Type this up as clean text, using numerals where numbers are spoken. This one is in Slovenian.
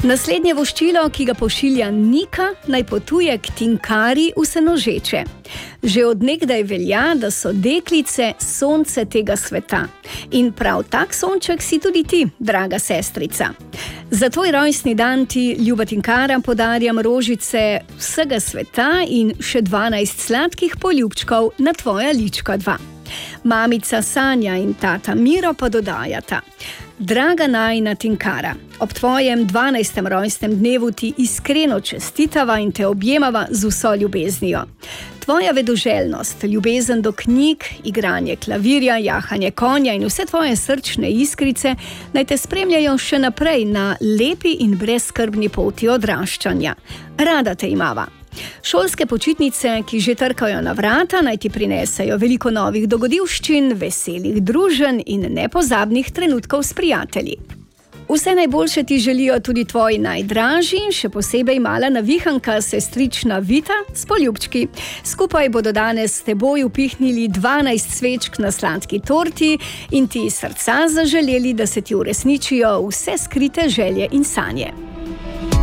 Naslednje voščilo, ki ga pošilja Nika, naj potuje k Tinkari v Senožeče. Že od nekdaj velja, da so deklice sonce tega sveta. In prav tak sonček si tudi ti, draga sestrica. Za tvoj rojstni dan ti, ljuba Tinkara, podarjam rožice vsega sveta in še 12 sladkih poljubčkov na tvoja lička 2. Mamica Sanja in tata Miro pa dodajata: Draga najina Tinkara, ob tvojem 12. rojstnem dnevu ti iskreno čestitava in te objemava z vso ljubeznijo. Tvoja vedoželjnost, ljubezen do knjig, igranje klavirja, jahanje konja in vse tvoje srčne iskrice naj te spremljajo še naprej na lepi in brezskrbni poti odraščanja. Rada te imava. Šolske počitnice, ki že trkajo na vrata, naj ti prinesejo veliko novih dogodivščin, veselih druženj in nepozabnih trenutkov s prijatelji. Vse najboljše ti želijo tudi tvoji najdražji in še posebej mala navihanka sestrična Vita s poljubčki. Skupaj bodo danes s teboj upihnili 12 svečk na sladki torti in ti iz srca zaželeli, da se ti uresničijo vse skrite želje in sanje.